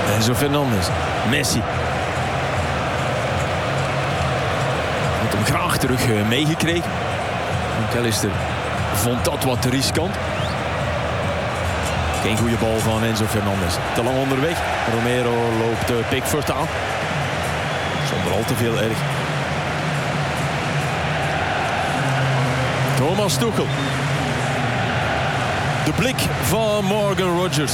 Enzo Fernandez. Messi. Had hem graag terug meegekregen. McAllister vond dat wat te riskant. Geen goede bal van Enzo Fernandez. Te lang onderweg. Romero loopt Pickford aan. Zonder al te veel erg. Thomas Tuchel. De blik van Morgan Rogers.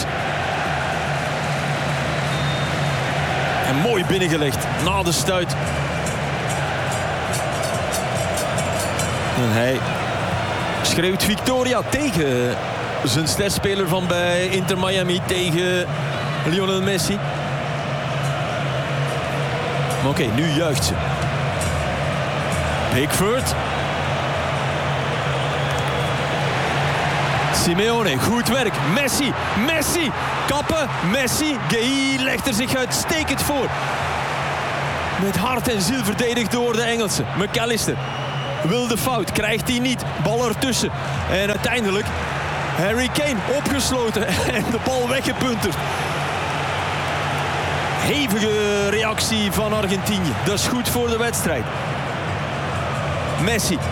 En mooi binnengelegd na de stuit. En hij schreeuwt Victoria tegen zijn sterspeler van bij Inter Miami, tegen Lionel Messi. Maar oké, nu juicht ze. Pickford. Simeone, goed werk. Messi, Messi, kappen, Messi. Gueye legt er zich uitstekend voor. Met hart en ziel verdedigd door de Engelsen. McAllister wil de fout, krijgt hij niet. Bal ertussen. En uiteindelijk Harry Kane opgesloten en de bal weggepunterd. Hevige reactie van Argentinië. Dat is goed voor de wedstrijd. Messi.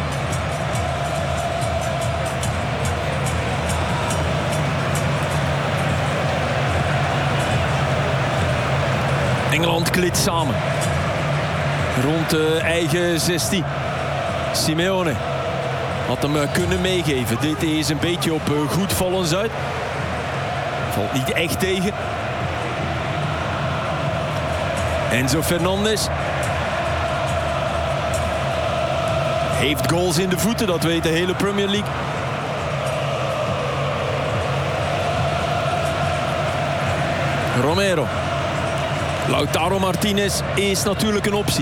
Engeland klit samen. Rond de eigen 16. Simeone had hem kunnen meegeven. Dit is een beetje op goed vallens uit. Valt niet echt tegen. Enzo Fernandez. Heeft goals in de voeten, dat weet de hele Premier League. Romero. Lautaro Martinez is natuurlijk een optie.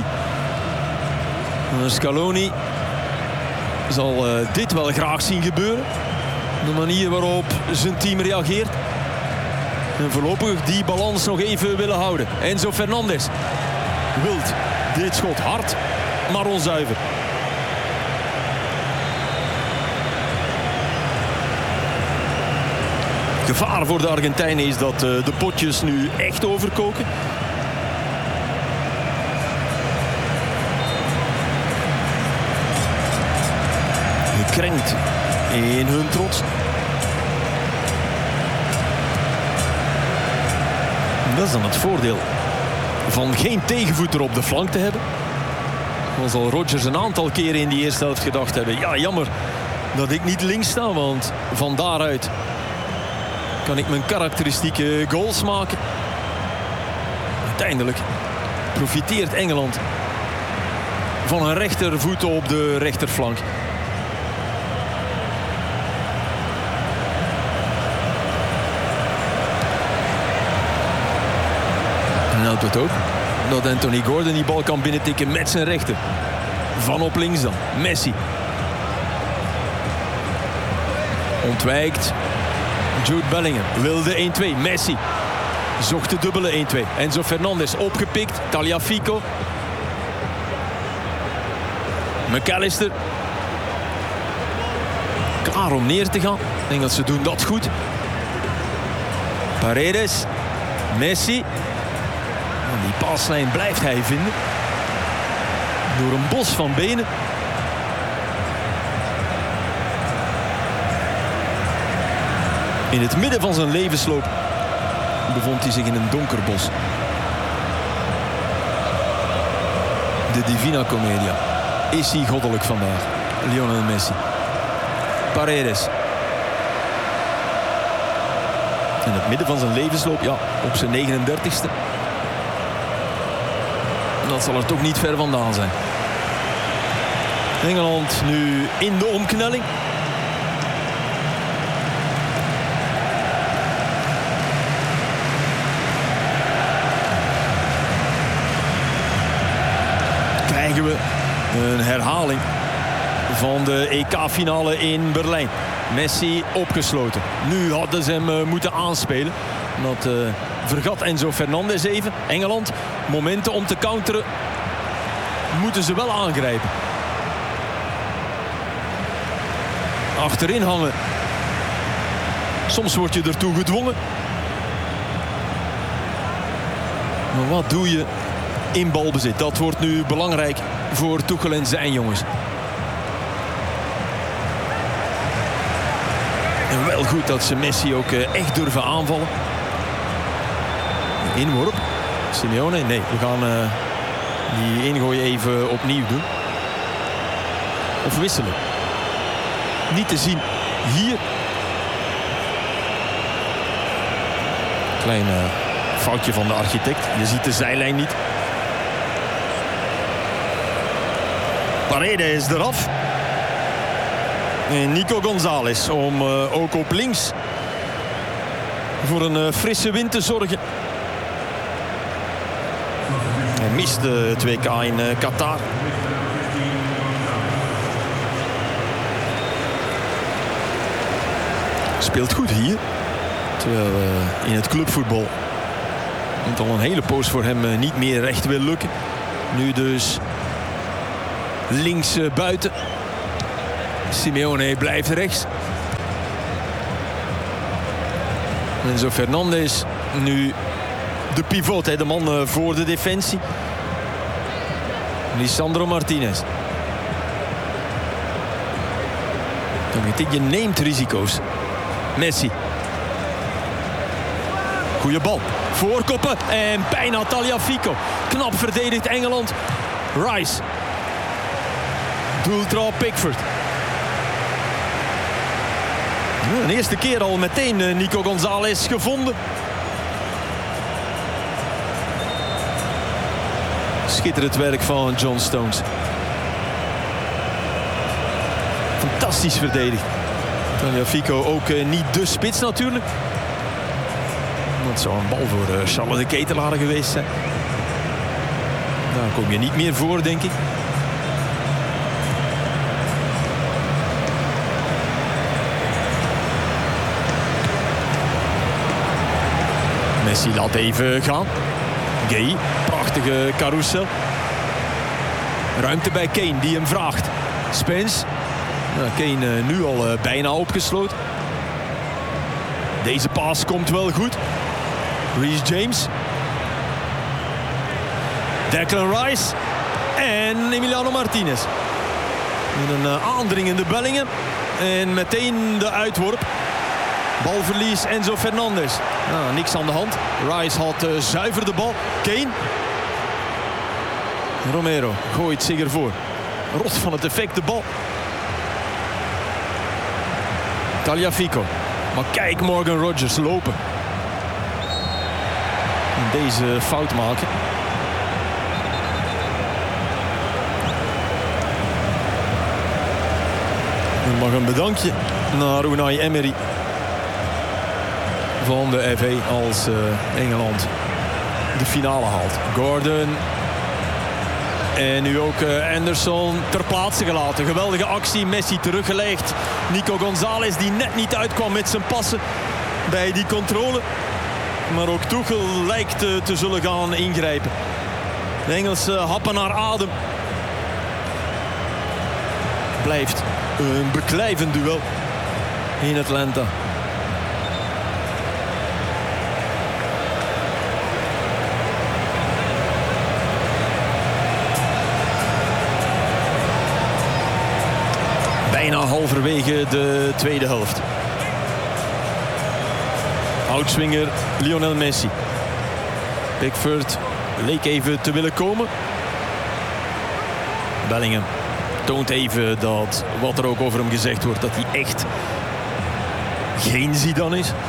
Scaloni zal dit wel graag zien gebeuren. De manier waarop zijn team reageert. En voorlopig die balans nog even willen houden. Enzo Fernandez wilt dit schot hard, maar onzuiver. Gevaar voor de Argentijnen is dat de potjes nu echt overkoken. Gekrenkt in hun trots. Dat is dan het voordeel van geen tegenvoeter op de flank te hebben. Dan zal Rodgers een aantal keren in die eerste helft gedacht hebben: ja, jammer dat ik niet links sta, want van daaruit kan ik mijn karakteristieke goals maken. Uiteindelijk profiteert Engeland van een rechtervoet op de rechterflank. En helpt het ook dat Anthony Gordon die bal kan binnentikken met zijn rechter. Van op links dan. Messi. Ontwijkt. Jude Bellingham wilde 1-2. Messi zocht de dubbele 1-2. Enzo Fernandez opgepikt. Tagliafico. McAllister. Klaar om neer te gaan. Ik denk dat ze doen dat goed. Paredes. Messi. En die paslijn blijft hij vinden. Door een bos van benen. In het midden van zijn levensloop bevond hij zich in een donker bos. De Divina Commedia. Is hij goddelijk vandaag? Lionel Messi. Paredes. In het midden van zijn levensloop, ja, op zijn 39ste. Dat zal er toch niet ver vandaan zijn. Engeland nu in de omknelling. Krijgen we een herhaling van de EK-finale in Berlijn. Messi opgesloten. Nu hadden ze hem moeten aanspelen. Dat vergat Enzo Fernandez even. Engeland, momenten om te counteren, moeten ze wel aangrijpen. Achterin hangen. Soms word je ertoe gedwongen. Maar wat doe je in balbezit? Dat wordt nu belangrijk voor Tuchel en zijn jongens. En wel goed dat ze Messi ook echt durven aanvallen. Inworp. Simeone. Nee, we gaan die ingooi even opnieuw doen. Of wisselen. Niet te zien hier. Klein foutje van de architect. Je ziet de zijlijn niet. Paredes is eraf. En Nico González om ook op links voor een frisse wind te zorgen. Hij mist het WK in Qatar. Speelt goed hier. Terwijl in het clubvoetbal het al een hele poos voor hem niet meer recht wil lukken. Nu dus links buiten. Simeone blijft rechts. Enzo Fernandez nu de pivot, de man voor de defensie. Lisandro Martinez. Je neemt risico's. Messi. Goeie bal. Voorkoppen en bijna Tagliafico. Knap verdedigd Engeland. Rice. Doeltrap Pickford. De eerste keer al meteen Nico González gevonden. Schitterend werk van John Stones. Fantastisch verdedigd. Tagliafico ook niet de spits natuurlijk. Dat zou een bal voor Charles de Ketelaar geweest zijn. Daar kom je niet meer voor, denk ik. Messi laat even gaan. Gay, prachtige carousel. Ruimte bij Kane die hem vraagt. Spence. Kane nu al bijna opgesloten. Deze paas komt wel goed. Reece James. Declan Rice. En Emiliano Martinez. Met een aandringende Bellingham. En meteen de uitworp. Balverlies Enzo Fernandez. Nou, niks aan de hand. Rice had zuiver de bal. Kane. Romero gooit zich ervoor. Rot van het effect de bal. Tagliafico. Maar kijk Morgan Rogers lopen. En deze fout maken. Er mag een bedankje naar Unai Emery van de FA als Engeland de finale haalt. Gordon. En nu ook Anderson ter plaatse gelaten. Geweldige actie. Messi teruggelegd. Nico González die net niet uitkwam met zijn passen bij die controle. Maar ook Tuchel lijkt te zullen gaan ingrijpen. De Engelsen happen naar adem. Blijft een beklijvend duel in Atlanta. Bijna halverwege de tweede helft. Oudswinger Lionel Messi. Pickford leek even te willen komen. Bellingham toont even dat wat er ook over hem gezegd wordt, dat hij echt geen Zidane is.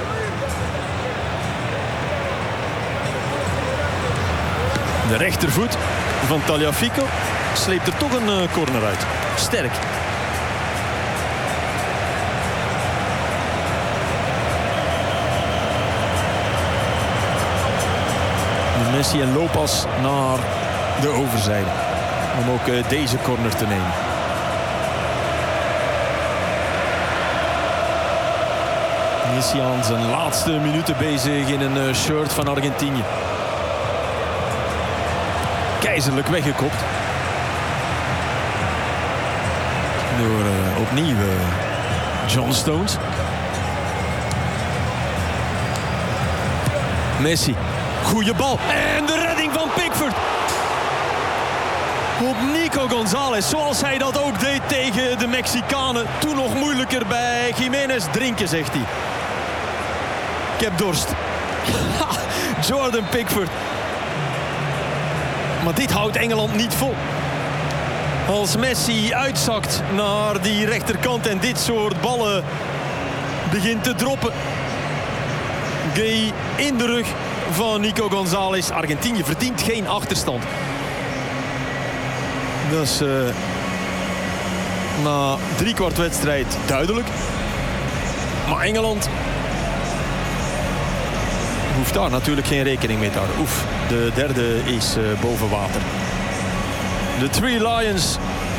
De rechtervoet van Tagliafico sleept er toch een corner uit. Sterk. Messi en Lopez naar de overzijde. Om ook deze corner te nemen. Messi aan zijn laatste minuten bezig in een shirt van Argentinië. Keizerlijk weggekopt. Door opnieuw John Stones. Messi. Goeie bal. En de redding van Pickford. Op Nico González, zoals hij dat ook deed tegen de Mexicanen. Toen nog moeilijker bij Jiménez. Drinken, zegt hij. Ik heb dorst. Jordan Pickford. Maar dit houdt Engeland niet vol. Als Messi uitzakt naar die rechterkant en dit soort ballen begint te droppen. Gay in de rug van Nico González. Argentinië verdient geen achterstand. Dat is na 3/4 wedstrijd duidelijk. Maar Engeland hoeft daar natuurlijk geen rekening mee te houden. Oef, de derde is boven water. De Three Lions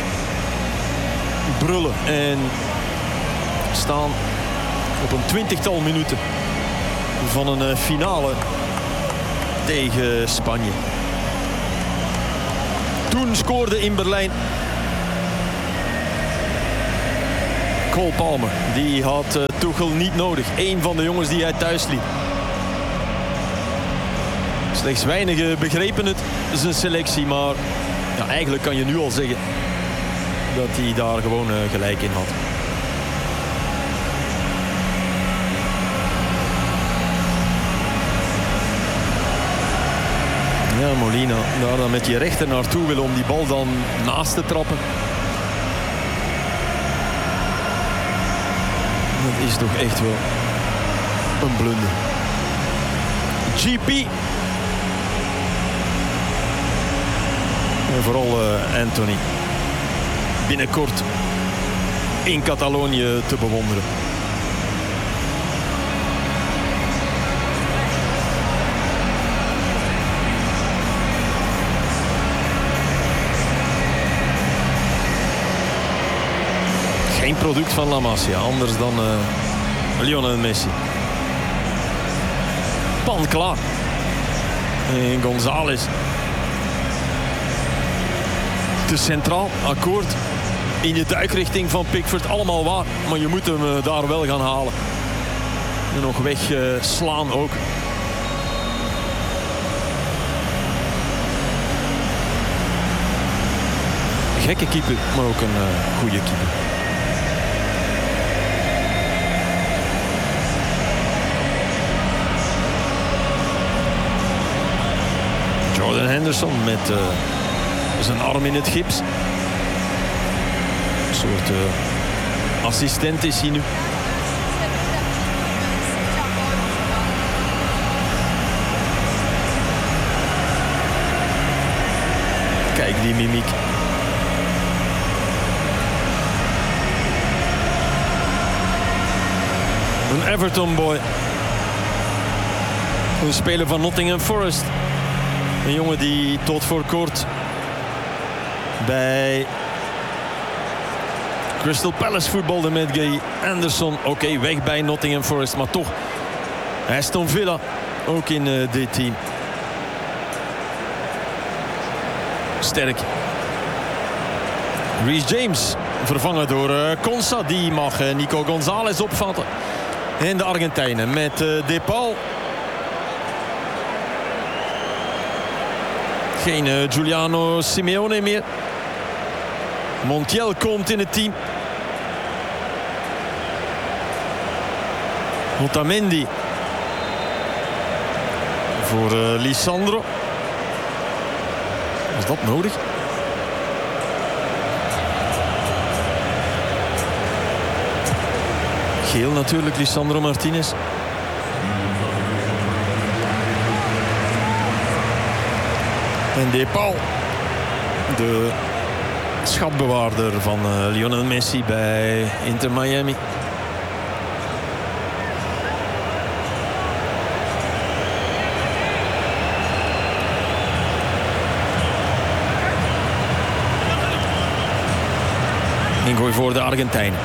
brullen en staan op een 20-tal minuten van een finale tegen Spanje. Toen scoorde in Berlijn Cole Palmer. Die had Tuchel niet nodig. Eén van de jongens die hij thuis liet. Slechts weinigen begrepen het, zijn selectie. Maar ja, eigenlijk kan je nu al zeggen dat hij daar gewoon gelijk in had. Ja, Molina daar dan met die rechter naartoe wil om die bal dan naast te trappen. Dat is toch echt wel een blunder. GP. En vooral Anthony. Binnenkort in Catalonië te bewonderen. Geen product van La Masia, anders dan Lionel Messi. Pan klaar. En González. Te centraal, akkoord. In de duikrichting van Pickford, allemaal waar. Maar je moet hem daar wel gaan halen. En nog wegslaan ook. Gekke keeper, maar ook een goede keeper. Jordan Henderson met zijn arm in het gips. Een soort assistent is hij nu. Kijk die mimiek. Een Everton boy. Een speler van Nottingham Forest. Een jongen die tot voor kort bij Crystal Palace voetbalde met Gay Anderson. Oké, weg bij Nottingham Forest, maar toch Aston Villa ook in dit team. Sterk. Reece James vervangen door Konsa. Die mag Nico González opvatten. En de Argentijnen met De Paul. Geen Giuliano Simeone meer. Montiel komt in het team. Otamendi voor Lisandro. Was dat nodig? Geel natuurlijk, Lisandro Martinez. En De Paul, de schatbewaarder van Lionel Messi bij Inter Miami. Ingooi voor de Argentijnen.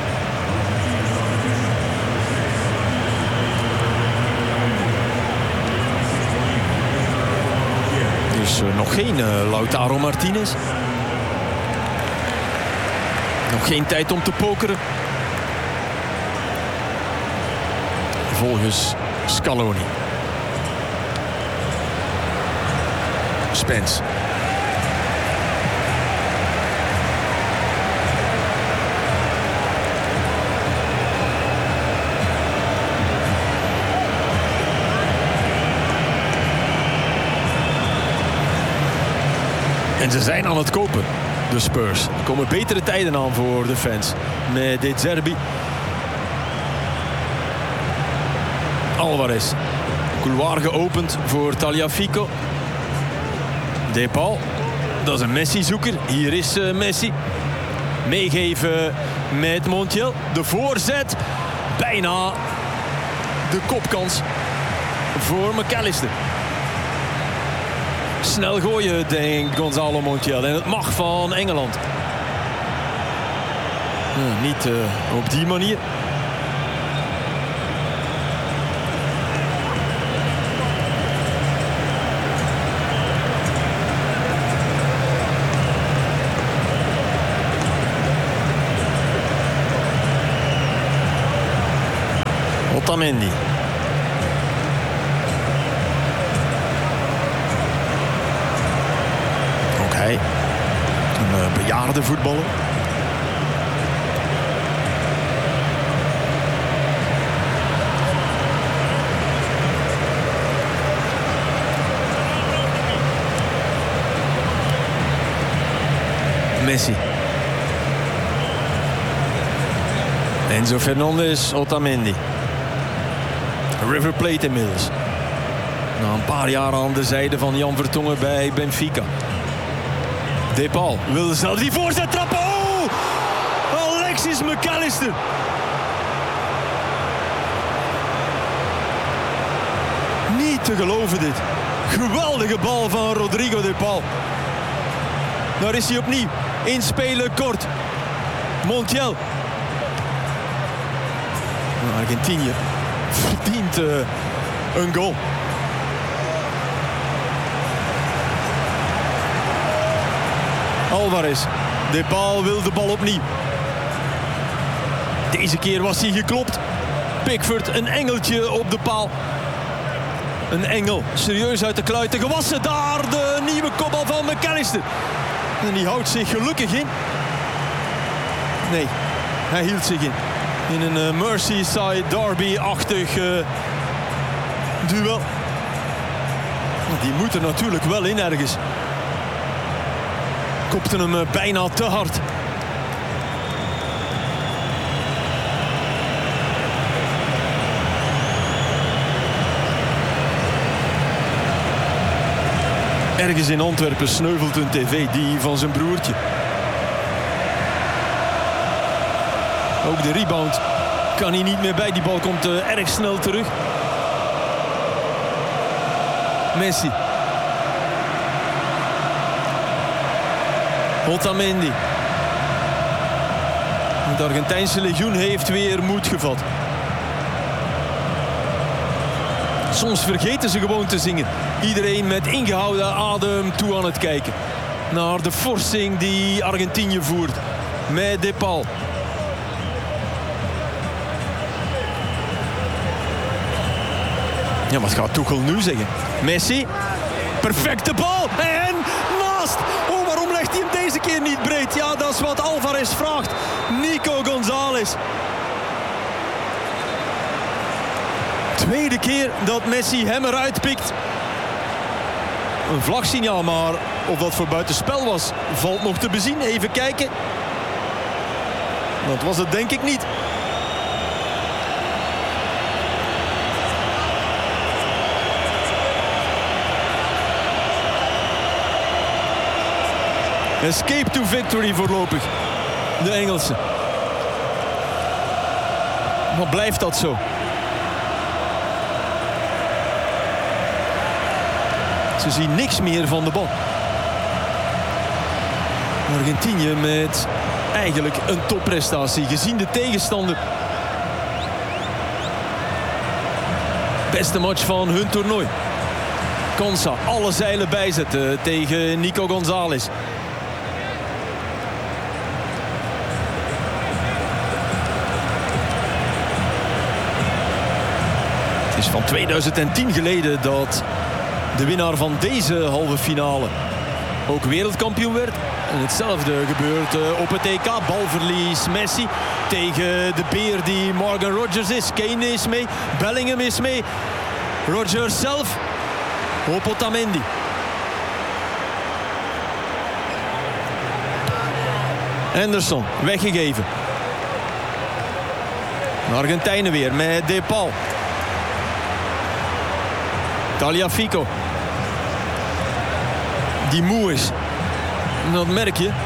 Dus nog geen Lautaro Martinez. Nog geen tijd om te pokeren. Volgens Scaloni. Spence. En ze zijn aan het kopen, de Spurs. Er komen betere tijden aan voor de fans. Met De Zerbi. Alvarez. Couloir geopend voor Tagliafico. De Paul. Dat is een Messi-zoeker. Hier is Messi. Meegeven met Montiel. De voorzet. Bijna de kopkans voor McAllister. Snel gooien, denkt Gonzalo Montiel. En het mag van Engeland. Niet op die manier. Otamendi. Ook hij. Een bejaarde voetballer. Messi. Enzo Fernandez, Otamendi. River Plate inmiddels. Na een paar jaar aan de zijde van Jan Vertongen bij Benfica. De Paul wil zelf die voorzet trappen. Oh! Alexis McAllister. Niet te geloven dit. Geweldige bal van Rodrigo De Paul. Daar is hij opnieuw. Inspelen kort. Montiel. Argentinië verdient een goal. Alvarez. De Paul wil de bal opnieuw. Deze keer was hij geklopt. Pickford, een engeltje op de paal. Een engel, serieus uit de kluiten gewassen. Daar de nieuwe kopbal van McAllister. En die houdt zich gelukkig in. Nee, hij hield zich in. In een Merseyside derby-achtig duel. Die moet er natuurlijk wel in ergens. Kopte hem bijna te hard. Ergens in Antwerpen sneuvelt een tv, die van zijn broertje. Ook de rebound kan hij niet meer bij. Die bal komt erg snel terug. Messi. Otamendi. Het Argentijnse legioen heeft weer moed gevat. Soms vergeten ze gewoon te zingen. Iedereen met ingehouden adem toe aan het kijken. Naar de forcing die Argentinië voert. Met De Paul. Ja, wat gaat Tuchel nu zeggen? Messi. Perfecte bal. En naast. Oh, waarom legt hij hem deze keer niet breed? Ja, dat is wat Alvarez vraagt. Nico González. Tweede keer dat Messi hem eruit pikt. Een vlagsignaal, maar of dat voor buitenspel was, valt nog te bezien. Even kijken. Dat was het denk ik niet. Escape to victory voorlopig. De Engelsen. Maar blijft dat zo? Ze zien niks meer van de bal. Argentinië met eigenlijk een topprestatie. Gezien de tegenstander. Beste match van hun toernooi. Konsa alle zeilen bijzetten tegen Nico González. Het is van 2010 geleden dat de winnaar van deze halve finale ook wereldkampioen werd. En hetzelfde gebeurt op het EK. Balverlies Messi tegen de beer die Morgan Rogers is. Kane is mee, Bellingham is mee. Rogers zelf op Otamendi. Henderson weggegeven. De Argentijnen weer met De Paul. Tagliafico. Die moe is. Dat merk je.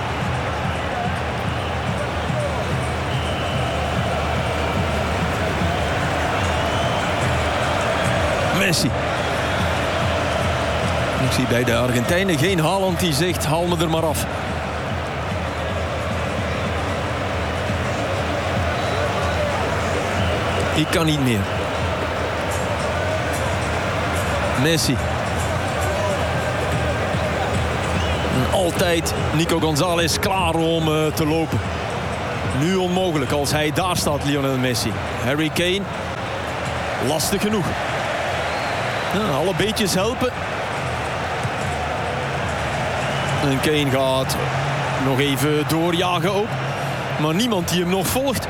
Messi. Ik zie bij de Argentijnen geen Haaland die zegt haal me er maar af. Ik kan niet meer. Messi. En altijd Nico González klaar om te lopen. Nu onmogelijk als hij daar staat, Lionel Messi. Harry Kane. Lastig genoeg. Ja, alle beetjes helpen. En Kane gaat nog even doorjagen ook. Maar niemand die hem nog volgt.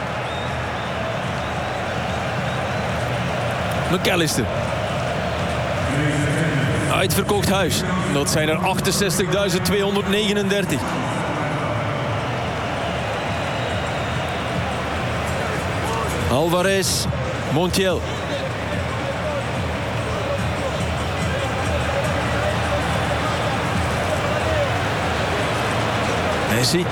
McAllister. Uitverkocht huis. Dat zijn er 68.239. Alvarez. Montiel. Messi.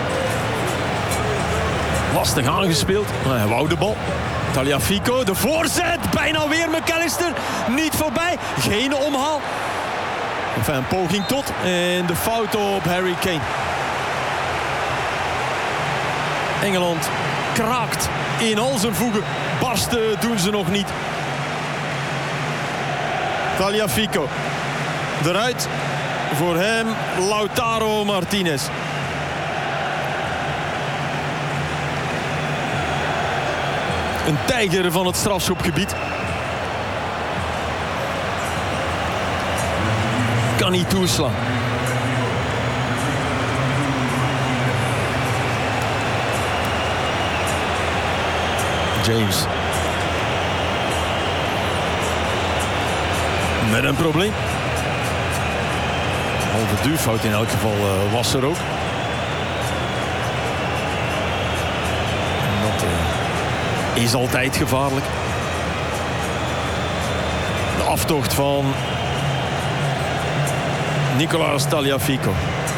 Lastig aangespeeld. Maar hij wou de bal. Tagliafico, de voorzet. Bijna weer McAllister. Niet voorbij. Geen omhaal. Enfin, een poging tot. En de fout op Harry Kane. Engeland kraakt in al zijn voegen. Barsten doen ze nog niet. Tagliafico. Eruit. Voor hem Lautaro Martinez. Een tijger van het strafschopgebied. Kan niet toeslaan. James. Met een probleem. Halve duurfout in elk geval was er ook. Dat is altijd gevaarlijk. De aftocht van Nicolas Tagliafico.